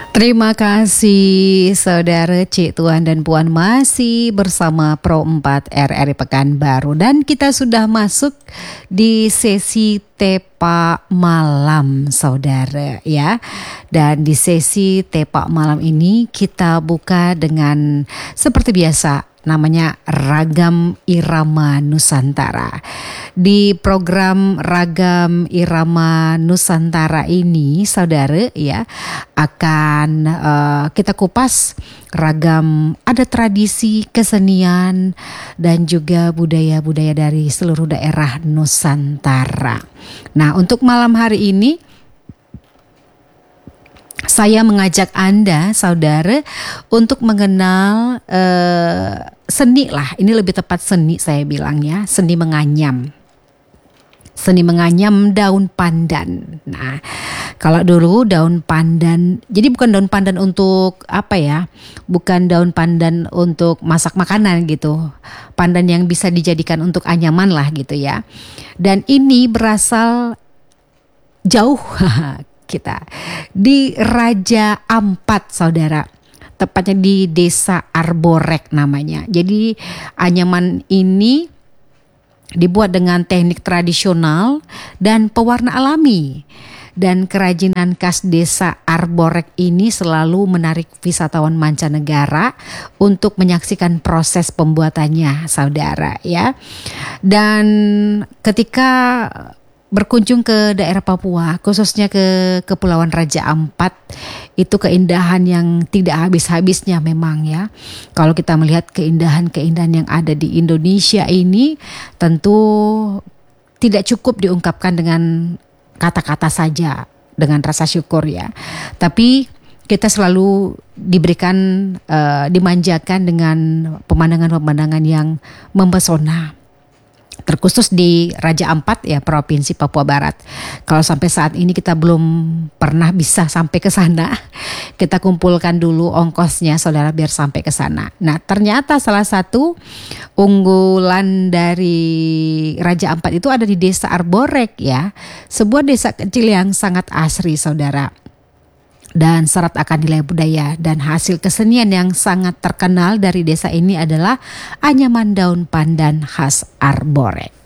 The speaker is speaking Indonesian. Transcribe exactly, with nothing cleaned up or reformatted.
Terima kasih saudara Cik Tuan dan Puan masih bersama Pro empat R R I Pekanbaru dan kita sudah masuk di sesi Tepak Malam saudara ya. Dan di sesi Tepak Malam ini kita buka dengan seperti biasa namanya Ragam Irama Nusantara. Di program Ragam Irama Nusantara ini saudara ya akan uh, kita kupas ragam ada tradisi kesenian dan juga budaya-budaya dari seluruh daerah Nusantara. Nah, untuk malam hari ini saya mengajak Anda, saudara, untuk mengenal uh, seni lah. Ini lebih tepat seni saya bilang ya, seni menganyam. Seni menganyam daun pandan. Nah, kalau dulu daun pandan, jadi bukan daun pandan untuk apa ya? Bukan daun pandan untuk masak makanan gitu. Pandan yang bisa dijadikan untuk anyaman lah gitu ya. Dan ini berasal jauh kita di Raja Ampat saudara, tepatnya di Desa Arborek namanya. Jadi anyaman ini dibuat dengan teknik tradisional dan pewarna alami. Dan kerajinan khas Desa Arborek ini selalu menarik wisatawan mancanegara untuk menyaksikan proses pembuatannya saudara ya. Dan ketika berkunjung ke daerah Papua, khususnya ke Kepulauan Raja Ampat, itu keindahan yang tidak habis-habisnya memang ya. Kalau kita melihat keindahan-keindahan yang ada di Indonesia ini, tentu tidak cukup diungkapkan dengan kata-kata saja, dengan rasa syukur ya. Tapi kita selalu diberikan, uh, dimanjakan dengan pemandangan-pemandangan yang mempesona. Terkhusus di Raja Ampat ya, Provinsi Papua Barat. Kalau sampai saat ini kita belum pernah bisa sampai ke sana, kita kumpulkan dulu ongkosnya saudara biar sampai ke sana. Nah, ternyata salah satu unggulan dari Raja Ampat itu ada di Desa Arborek ya. Sebuah desa kecil yang sangat asri saudara. Dan syarat akan nilai budaya dan hasil kesenian yang sangat terkenal dari desa ini adalah anyaman daun pandan khas Arborek.